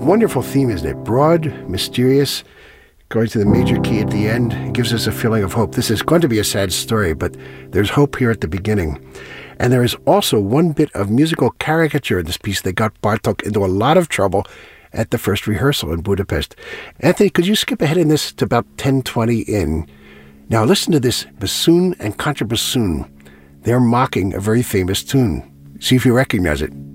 Wonderful theme, isn't it? Broad, mysterious, going to the major key at the end. It gives us a feeling of hope. This is going to be a sad story, but there's hope here at the beginning. And there is also one bit of musical caricature in this piece that got Bartók into a lot of trouble at the first rehearsal in Budapest. Anthony, could you skip ahead in this to about 10:20 in? Now listen to this bassoon and contrabassoon. They're mocking a very famous tune. See if you recognize it.